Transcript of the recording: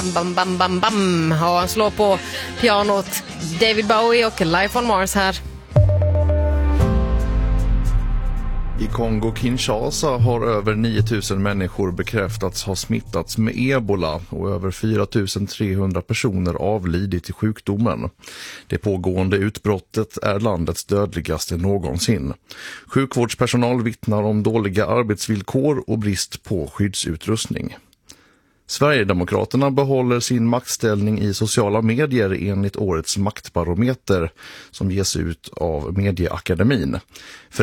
Bam, bam, bam, bam. Ja, han slår på pianot. David Bowie och Life on Mars här. I Kongo-Kinshasa har över 9000 människor bekräftats ha smittats med ebola och över 4300 personer avlidit i sjukdomen. Det pågående utbrottet är landets dödligaste någonsin. Sjukvårdspersonal vittnar om dåliga arbetsvillkor och brist på skyddsutrustning. Sverigedemokraterna behåller sin maktställning i sociala medier enligt årets maktbarometer som ges ut av Medieakademin.